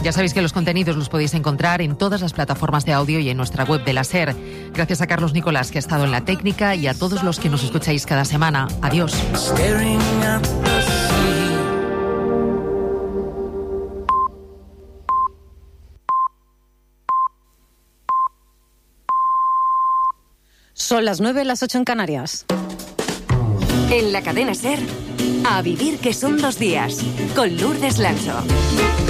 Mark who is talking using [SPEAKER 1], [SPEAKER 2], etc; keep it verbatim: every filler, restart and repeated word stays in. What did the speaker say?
[SPEAKER 1] Ya sabéis que los contenidos los podéis encontrar en todas las plataformas de audio y en nuestra web de la SER. Gracias a Carlos Nicolás, que ha estado en la técnica, y a todos los que nos escucháis cada semana. Adiós.
[SPEAKER 2] Son las nueve, las ocho en Canarias.
[SPEAKER 3] En la cadena SER, A Vivir que son dos días, con Lourdes Lancho.